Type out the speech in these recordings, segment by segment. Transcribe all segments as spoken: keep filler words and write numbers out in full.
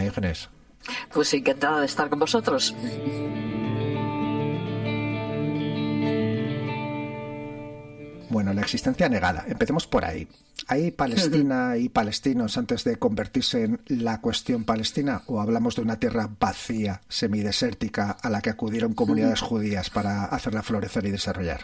Ángeles. Pues encantada de estar con vosotros. Bueno, la existencia negada. Empecemos por ahí. ¿Hay Palestina y palestinos antes de convertirse en la cuestión palestina? ¿O hablamos de una tierra vacía, semidesértica, a la que acudieron comunidades judías para hacerla florecer y desarrollar?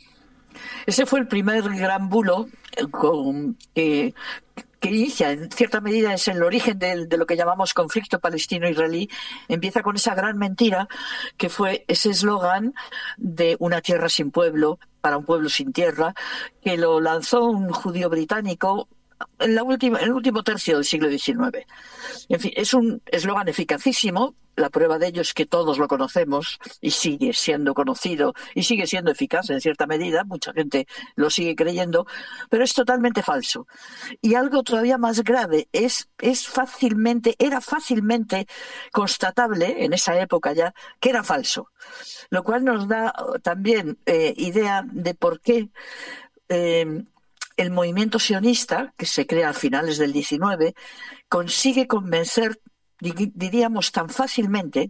Ese fue el primer gran bulo con, eh, que inicia, en cierta medida, es el origen de, de lo que llamamos conflicto palestino-israelí. Empieza con esa gran mentira que fue ese eslogan de una tierra sin pueblo, para un pueblo sin tierra, que lo lanzó un judío británico en, la última, en el último tercio del siglo diecinueve. En fin, es un eslogan eficacísimo. La prueba de ello es que todos lo conocemos y sigue siendo conocido y sigue siendo eficaz en cierta medida. Mucha gente lo sigue creyendo, pero es totalmente falso. Y algo todavía más grave, es, es fácilmente, era fácilmente constatable en esa época ya que era falso. Lo cual nos da también eh, idea de por qué eh, el movimiento sionista, que se crea a finales del diecinueve, consigue convencer, diríamos, tan fácilmente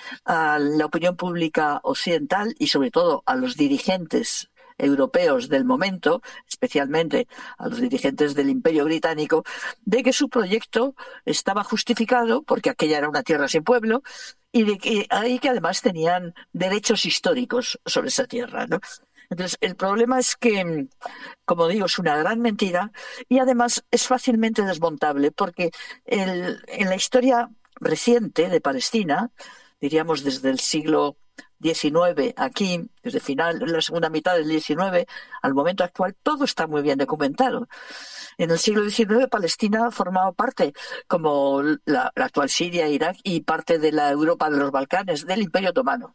a la opinión pública occidental y sobre todo a los dirigentes europeos del momento, especialmente a los dirigentes del Imperio Británico, de que su proyecto estaba justificado porque aquella era una tierra sin pueblo y de que, y que además tenían derechos históricos sobre esa tierra, ¿no? Entonces, el problema es que, como digo, es una gran mentira y además es fácilmente desmontable porque el, en la historia reciente de Palestina, diríamos desde el siglo diecinueve aquí, desde final, la segunda mitad del diecinueve al momento actual, todo está muy bien documentado. En el siglo diecinueve Palestina formaba parte, como la, la actual Siria, Irak y parte de la Europa de los Balcanes, del Imperio Otomano.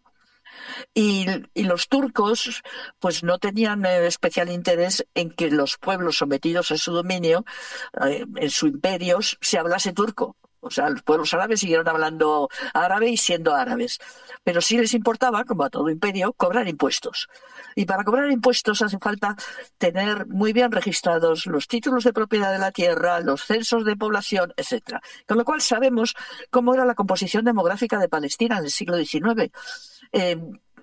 Y, y los turcos pues no tenían eh, especial interés en que los pueblos sometidos a su dominio, eh, en su imperio, se hablase turco. O sea, los pueblos árabes siguieron hablando árabe y siendo árabes. Pero sí les importaba, como a todo imperio, cobrar impuestos. Y para cobrar impuestos hace falta tener muy bien registrados los títulos de propiedad de la tierra, los censos de población, etcétera. Con lo cual sabemos cómo era la composición demográfica de Palestina en el siglo diecinueve. Eh,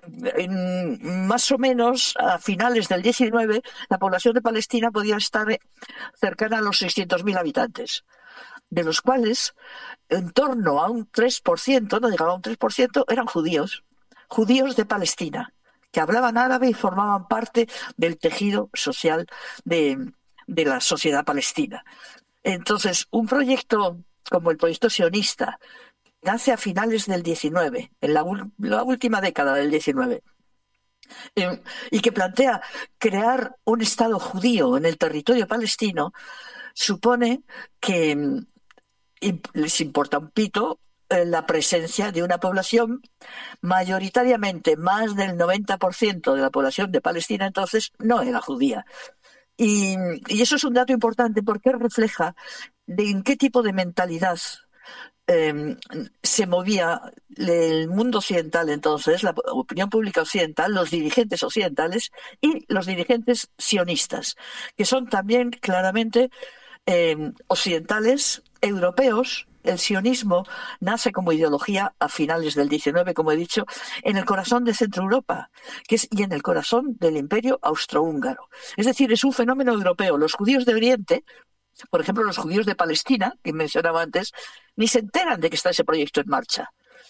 en, más o menos a finales del diecinueve, la población de Palestina podía estar cercana a los seiscientos mil habitantes, de los cuales en torno a un tres por ciento, no llegaba a un tres por ciento, eran judíos, judíos de Palestina, que hablaban árabe y formaban parte del tejido social de, de la sociedad palestina. Entonces, un proyecto como el proyecto sionista, nace a finales del diecinueve, en la, la última década del diecinueve, eh, y que plantea crear un Estado judío en el territorio palestino, supone que eh, les importa un pito eh, la presencia de una población mayoritariamente, más del noventa por ciento de la población de Palestina entonces no era judía. Y, y eso es un dato importante porque refleja de en qué tipo de mentalidad Eh, se movía el mundo occidental entonces, la opinión pública occidental, los dirigentes occidentales y los dirigentes sionistas, que son también claramente eh, occidentales, europeos. El sionismo nace como ideología a finales del diecinueve, como he dicho, en el corazón de Centro Europa, que es, y en el corazón del Imperio Austrohúngaro. Es decir, es un fenómeno europeo. Los judíos de Oriente, por ejemplo, los judíos de Palestina, que mencionaba antes, ni se enteran de que está ese proyecto en marcha.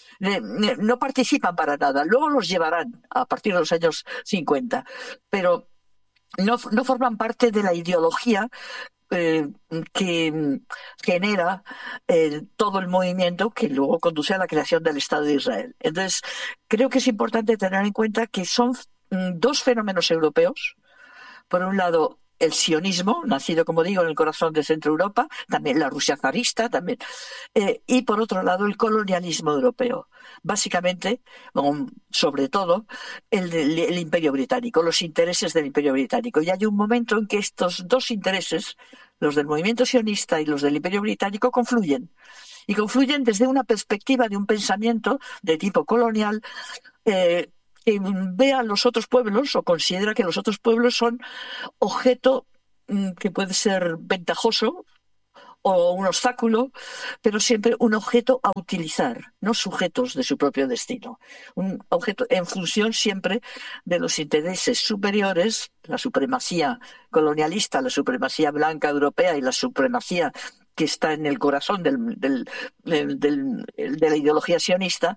No participan para nada. Luego los llevarán a partir de los años cincuenta, pero no, no forman parte de la ideología eh, que genera eh, todo el movimiento que luego conduce a la creación del Estado de Israel. Entonces, creo que es importante tener en cuenta que son mm, dos fenómenos europeos. Por un lado, el sionismo, nacido, como digo, en el corazón de Centro Europa, también la Rusia zarista, también, eh, y por otro lado el colonialismo europeo, básicamente, sobre todo, el, el, el Imperio Británico, los intereses del Imperio Británico. Y hay un momento en que estos dos intereses, los del movimiento sionista y los del Imperio Británico, confluyen. Y confluyen desde una perspectiva de un pensamiento de tipo colonial, eh, que ve a los otros pueblos o considera que los otros pueblos son objeto que puede ser ventajoso o un obstáculo, pero siempre un objeto a utilizar, no sujetos de su propio destino. Un objeto en función siempre de los intereses superiores, la supremacía colonialista, la supremacía blanca europea y la supremacía que está en el corazón del, del, del, del, de la ideología sionista,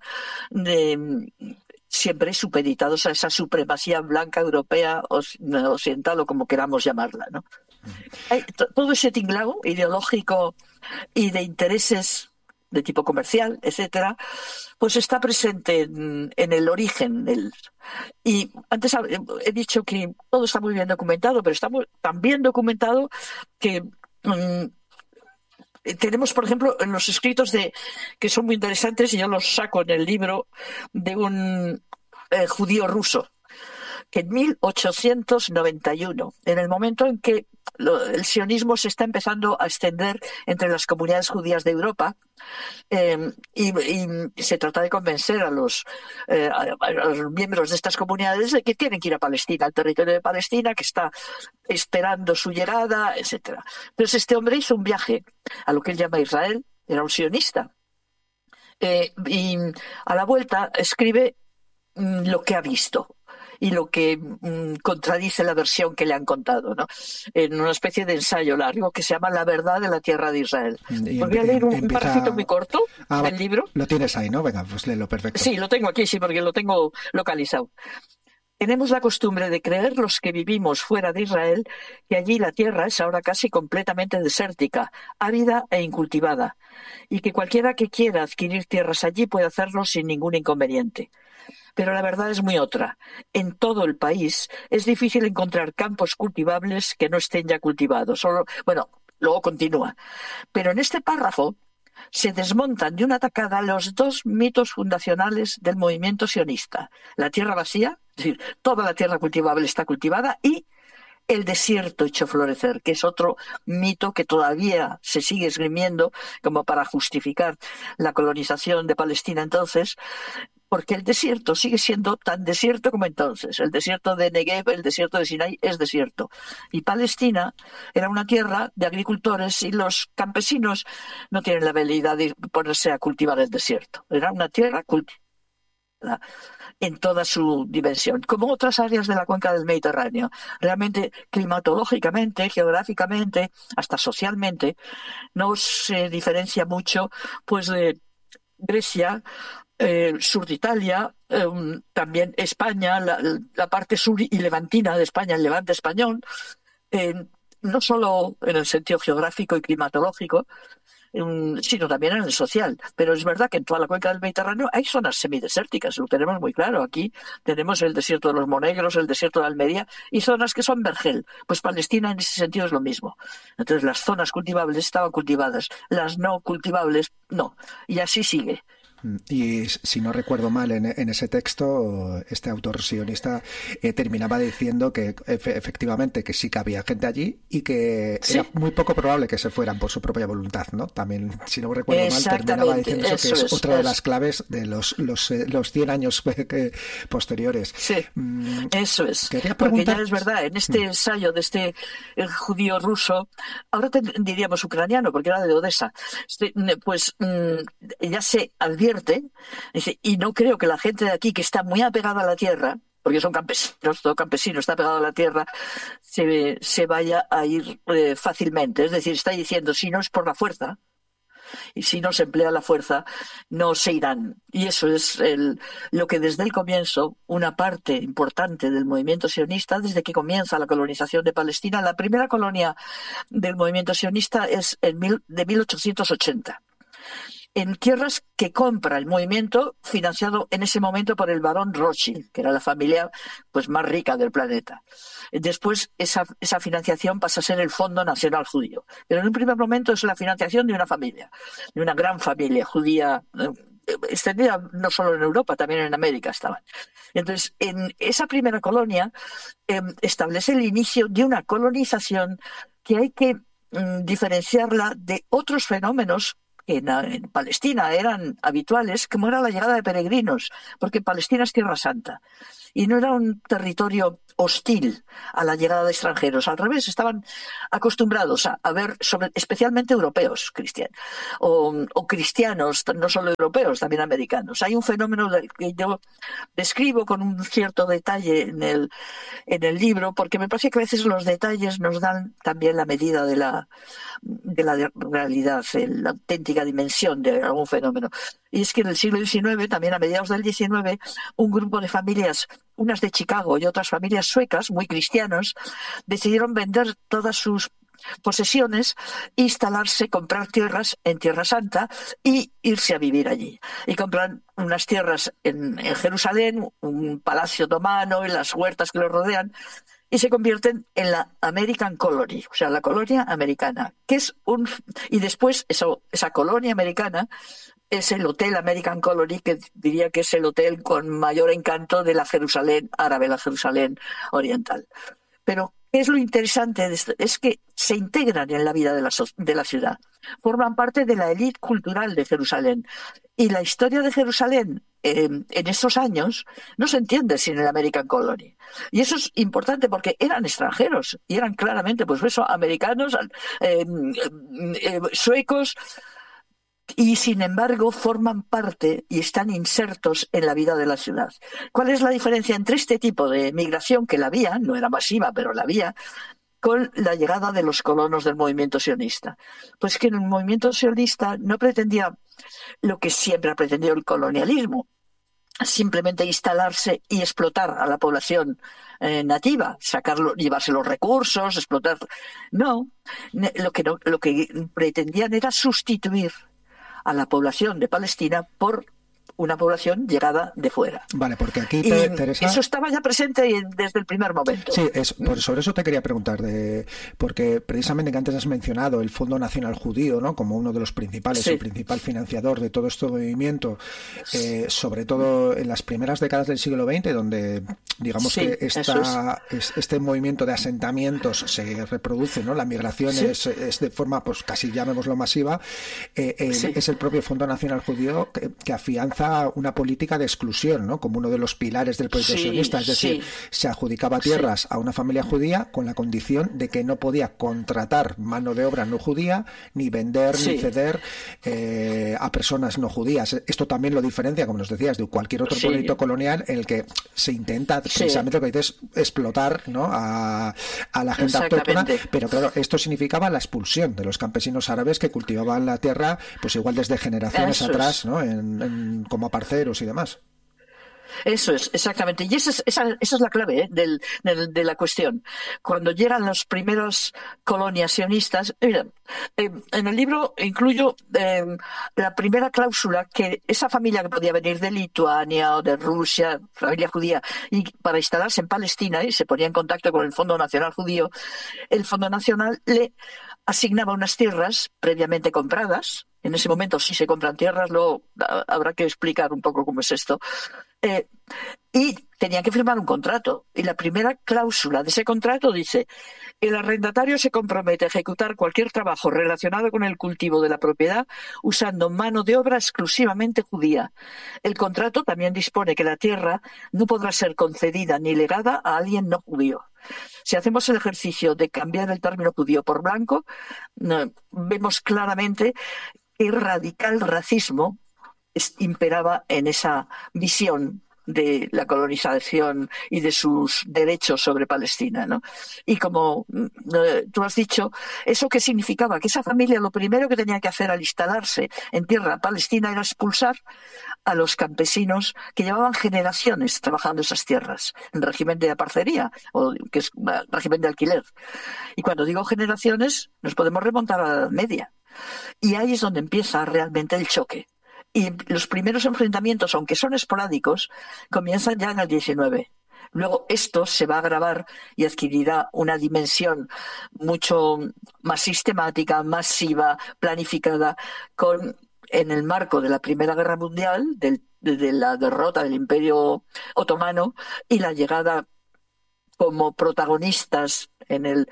de, siempre supeditados a esa supremacía blanca europea occidental o como queramos llamarla, ¿no? Hay todo ese tinglado ideológico y de intereses de tipo comercial, etcétera, pues está presente en, en el origen del... Y antes he dicho que todo está muy bien documentado, pero está muy, tan bien documentado que mmm, tenemos, por ejemplo, en los escritos de que son muy interesantes, y yo los saco en el libro, de un eh, judío ruso, que en mil ochocientos noventa y uno, en el momento en que lo, el sionismo se está empezando a extender entre las comunidades judías de Europa, eh, y, y se trata de convencer a los, eh, a, a los miembros de estas comunidades de que tienen que ir a Palestina, al territorio de Palestina, que está esperando su llegada, etcétera. Entonces este hombre hizo un viaje a lo que él llama Israel, era un sionista, eh, y a la vuelta escribe mm, lo que ha visto y lo que mmm, contradice la versión que le han contado, ¿no? En una especie de ensayo largo que se llama La verdad de la tierra de Israel. Voy a leer un, empieza... un parrafito muy corto ah, del libro. Lo tienes ahí, ¿no? Venga, pues léelo, perfecto. Sí, lo tengo aquí, sí, porque lo tengo localizado. Tenemos la costumbre de creer los que vivimos fuera de Israel que allí la tierra es ahora casi completamente desértica, árida e incultivada, y que cualquiera que quiera adquirir tierras allí puede hacerlo sin ningún inconveniente. Pero la verdad es muy otra. En todo el país es difícil encontrar campos cultivables que no estén ya cultivados. Solo, bueno, luego continúa. Pero en este párrafo se desmontan de una tacada los dos mitos fundacionales del movimiento sionista. La tierra vacía, es decir, toda la tierra cultivable está cultivada, y el desierto hecho florecer, que es otro mito que todavía se sigue esgrimiendo como para justificar la colonización de Palestina entonces, porque el desierto sigue siendo tan desierto como entonces. El desierto de Negev, el desierto de Sinai es desierto. Y Palestina era una tierra de agricultores y los campesinos no tienen la habilidad de ponerse a cultivar el desierto. Era una tierra cultivada en toda su dimensión, como otras áreas de la cuenca del Mediterráneo. Realmente, climatológicamente, geográficamente, hasta socialmente, no se diferencia mucho pues de Grecia, Eh, sur de Italia, eh, también España, la, la parte sur y levantina de España, el levante español, eh, no solo en el sentido geográfico y climatológico, eh, sino también en el social. Pero es verdad que en toda la cuenca del Mediterráneo hay zonas semidesérticas, lo tenemos muy claro. Aquí tenemos el desierto de los Monegros, el desierto de Almería y zonas que son vergel. Pues Palestina en ese sentido es lo mismo. Entonces las zonas cultivables estaban cultivadas, las no cultivables no. Y así sigue. Y si no recuerdo mal, en, en ese texto, este autor sionista eh, terminaba diciendo que efe, efectivamente que sí que había gente allí y que ¿sí? Era muy poco probable que se fueran por su propia voluntad, ¿no? También, si no recuerdo mal, terminaba diciendo eso, eso que es, es otra es. de las claves de los, los, los cien años posteriores. Sí, mm, eso es. Porque ya es verdad, en este ensayo de este el judío ruso, ahora te, diríamos ucraniano, porque era de Odessa, este, pues mm, ya se advierte. Dice, y no creo que la gente de aquí, que está muy apegada a la tierra, porque son campesinos, todo campesino está pegado a la tierra, se, se vaya a ir eh, fácilmente. Es decir, está diciendo, si no es por la fuerza, y si no se emplea la fuerza, no se irán. Y eso es el, lo que desde el comienzo, una parte importante del movimiento sionista, desde que comienza la colonización de Palestina, la primera colonia del movimiento sionista es en mil, de mil ochocientos ochenta. En tierras que compra el movimiento, financiado en ese momento por el barón Rothschild, que era la familia pues más rica del planeta. Después esa, esa financiación pasa a ser el Fondo Nacional Judío. Pero en un primer momento es la financiación de una familia, de una gran familia judía, eh, extendida no solo en Europa, también en América estaban. Entonces, en esa primera colonia eh, establece el inicio de una colonización que hay que mm, diferenciarla de otros fenómenos que en, en Palestina eran habituales, como era la llegada de peregrinos, porque Palestina es Tierra Santa y no era un territorio hostil a la llegada de extranjeros. Al revés, estaban acostumbrados a, a ver, sobre, especialmente europeos cristianos, o, o cristianos, no solo europeos, también americanos. Hay un fenómeno del que yo describo con un cierto detalle en el, en el libro, porque me parece que a veces los detalles nos dan también la medida de la, de la realidad, la auténtica dimensión de algún fenómeno. Y es que en el siglo diecinueve, también a mediados del diecinueve, un grupo de familias, unas de Chicago y otras familias suecas, muy cristianos, decidieron vender todas sus posesiones, instalarse, comprar tierras en Tierra Santa y irse a vivir allí. Y compran unas tierras en, en Jerusalén, un palacio otomano y las huertas que lo rodean, y se convierten en la American Colony, o sea, la colonia americana, que es un... Y después eso, esa colonia americana es el Hotel American Colony, que diría que es el hotel con mayor encanto de la Jerusalén árabe, la Jerusalén oriental. Pero ¿qué es lo interesante de esto? Es que se integran en la vida de la, de la ciudad, forman parte de la élite cultural de Jerusalén. Y la historia de Jerusalén eh, en estos años no se entiende sin el American Colony. Y eso es importante porque eran extranjeros y eran claramente, pues eso, americanos, eh, eh, suecos, y sin embargo forman parte y están insertos en la vida de la ciudad. ¿Cuál es la diferencia entre este tipo de migración, que la había, no era masiva, pero la había, con la llegada de los colonos del movimiento sionista? Pues que el movimiento sionista no pretendía lo que siempre ha pretendido el colonialismo, simplemente instalarse y explotar a la población eh, nativa, sacarlo, llevarse los recursos, explotar. No, lo que no, lo que pretendían era sustituir a la población de Palestina por una población llegada de fuera. Vale, porque aquí, y Teresa... Eso estaba ya presente desde el primer momento. Sí, es, por, sobre eso te quería preguntar, de, porque precisamente que antes has mencionado el Fondo Nacional Judío, ¿no?, como uno de los principales, sí, el principal financiador de todo este movimiento, eh, sobre todo en las primeras décadas del siglo veinte, donde digamos sí, que esta, es. Es, este movimiento de asentamientos se reproduce, ¿no?, la migración sí. es, es de forma, pues casi llamémoslo masiva, eh, el, sí. es el propio Fondo Nacional Judío que, que afianza una política de exclusión, ¿no?, como uno de los pilares del proyecto sí, sionista, es decir, sí. se adjudicaba tierras sí. a una familia judía con la condición de que no podía contratar mano de obra no judía, ni vender, sí. ni ceder eh, a personas no judías. Esto también lo diferencia, como nos decías, de cualquier otro sí. proyecto colonial en el que se intenta precisamente sí. lo que dices, explotar, ¿no?, a, a la gente autóctona, pero claro, esto significaba la expulsión de los campesinos árabes que cultivaban la tierra, pues igual desde generaciones Eso atrás, es. ¿no?, en, en como parceros y demás. Eso es, exactamente. Y esa es, esa, esa es la clave ¿eh? del, del, de la cuestión. Cuando llegan las primeras colonias sionistas, mira, eh, en el libro incluyo eh, la primera cláusula que esa familia que podía venir de Lituania o de Rusia, familia judía, y para instalarse en Palestina y se ponía en contacto con el Fondo Nacional Judío, el Fondo Nacional le asignaba unas tierras previamente compradas. En ese momento sí se compran tierras, luego habrá que explicar un poco cómo es esto. Eh, y tenían que firmar un contrato. Y la primera cláusula de ese contrato dice: el arrendatario se compromete a ejecutar cualquier trabajo relacionado con el cultivo de la propiedad usando mano de obra exclusivamente judía. El contrato también dispone que la tierra no podrá ser concedida ni legada a alguien no judío. Si hacemos el ejercicio de cambiar el término judío por blanco, no, vemos claramente qué radical racismo imperaba en esa visión de la colonización y de sus derechos sobre Palestina, ¿no? Y como eh, tú has dicho, ¿eso qué significaba? Que esa familia lo primero que tenía que hacer al instalarse en tierra palestina era expulsar a los campesinos que llevaban generaciones trabajando esas tierras en régimen de parcería, o que es régimen de alquiler. Y cuando digo generaciones, nos podemos remontar a la Edad Media. Y ahí es donde empieza realmente el choque. Y los primeros enfrentamientos, aunque son esporádicos, comienzan ya en el diecinueve. Luego esto se va a agravar y adquirirá una dimensión mucho más sistemática, masiva, planificada, con, en el marco de la Primera Guerra Mundial, del, de, de la derrota del Imperio Otomano y la llegada como protagonistas en el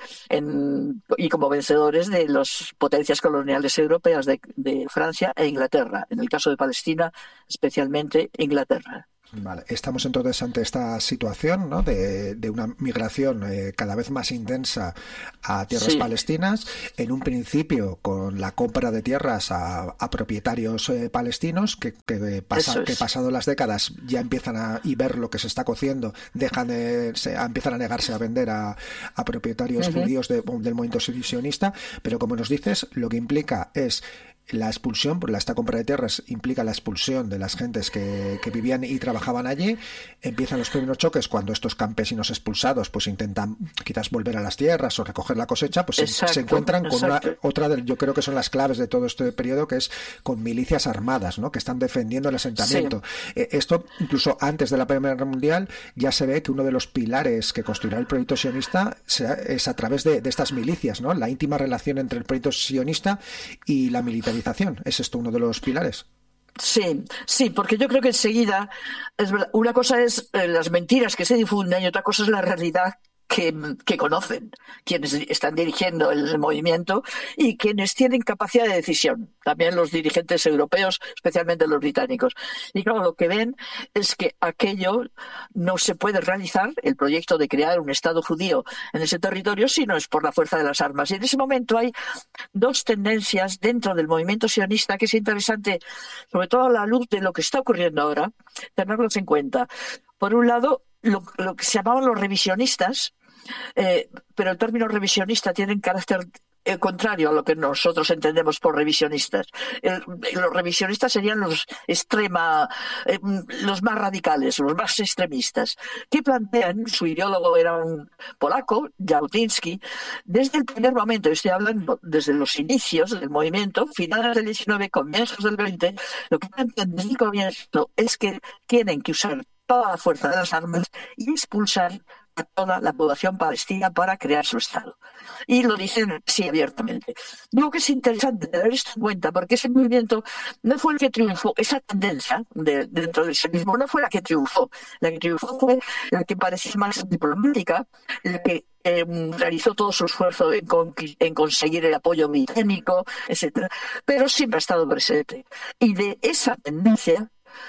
en, y como vencedores de las potencias coloniales europeas de, de Francia e Inglaterra. En el caso de Palestina, especialmente Inglaterra. Vale, estamos entonces ante esta situación, ¿no? de, de una migración eh, cada vez más intensa a tierras Sí. palestinas, en un principio con la compra de tierras a, a propietarios eh, palestinos que, que, pasa, Eso es. que pasado las décadas ya empiezan a y ver lo que se está cociendo, dejan de, se, empiezan a negarse a vender a, a propietarios Ujú. judíos de, del movimiento sionista, pero como nos dices, lo que implica es la expulsión, por esta compra de tierras implica la expulsión de las gentes que, que vivían y trabajaban allí. Empiezan los primeros choques cuando estos campesinos expulsados pues intentan quizás volver a las tierras o recoger la cosecha, pues Exacto, se encuentran con una, exacto. otra de, yo creo que son las claves de todo este periodo, que es con milicias armadas, ¿no? Que están defendiendo el asentamiento. Sí. Eh, esto incluso antes de la Primera Guerra Mundial ya se ve que uno de los pilares que construirá el proyecto sionista sea, es a través de, de estas milicias, ¿no? La íntima relación entre el proyecto sionista y la militarización. ¿Es esto uno de los pilares? Sí, sí, porque yo creo que enseguida, es verdad, una cosa es eh, las mentiras que se difunden y otra cosa es la realidad que, que conocen quienes están dirigiendo el movimiento y quienes tienen capacidad de decisión, también los dirigentes europeos, especialmente los británicos. Y claro, lo que ven es que aquello no se puede realizar, el proyecto de crear un Estado judío en ese territorio, si no es por la fuerza de las armas. Y en ese momento hay dos tendencias dentro del movimiento sionista que es interesante, sobre todo a la luz de lo que está ocurriendo ahora, tenerlos en cuenta. Por un lado, lo, lo que se llamaban los revisionistas, eh, pero el término revisionista tiene un carácter eh, contrario a lo que nosotros entendemos por revisionistas. El, los revisionistas serían los extrema, eh, los más radicales, los más extremistas, que plantean, su ideólogo era un polaco, Jabotinsky, desde el primer momento, estoy hablando desde los inicios del movimiento, finales del diecinueve, comienzos del veinte, lo que plantean desde el comienzo es que tienen que usar toda la fuerza de las armas y expulsar a toda la población palestina para crear su Estado. Y lo dicen sí abiertamente. Digo que es interesante tener esto en cuenta porque ese movimiento no fue el que triunfó, esa tendencia de, dentro del sionismo no fue la que triunfó. La que triunfó fue la que parecía más diplomática, la que eh, realizó todo su esfuerzo en, con, en conseguir el apoyo británico, etcétera. Pero siempre ha estado presente. Y de esa tendencia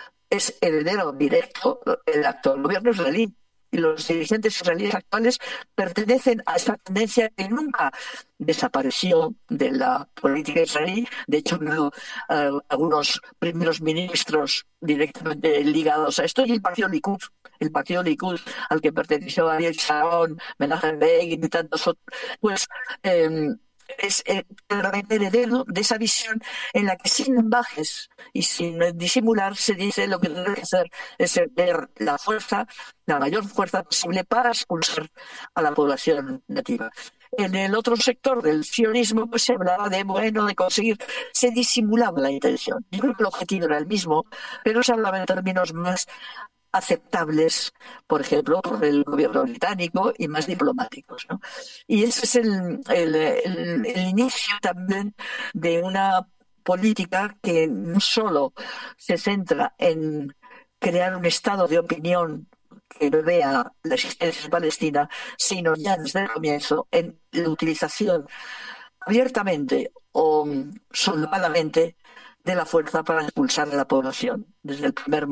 es heredero directo el actual gobierno israelí. Y los dirigentes israelíes actuales pertenecen a esa tendencia que nunca desapareció de la política israelí. De hecho, no, uh, algunos primeros ministros directamente ligados a esto, y el partido Likud, el partido Likud al que perteneció Ariel Sharon, Menachem Begin y tantos otros, pues eh, es el heredero de esa visión en la que sin ambajes y sin disimular se dice lo que debe hacer es ver la fuerza, la mayor fuerza posible para expulsar a la población nativa. En el otro sector del sionismo pues se hablaba de, bueno, de conseguir, se disimulaba la intención. Yo creo que el objetivo era el mismo, pero se hablaba en términos más aceptables, por ejemplo, por el gobierno británico y más diplomáticos, ¿no? Y ese es el, el, el, el inicio también de una política que no solo se centra en crear un estado de opinión que vea la existencia de Palestina, sino ya desde el comienzo en la utilización abiertamente o soldadamente de la fuerza para expulsar a la población desde el primer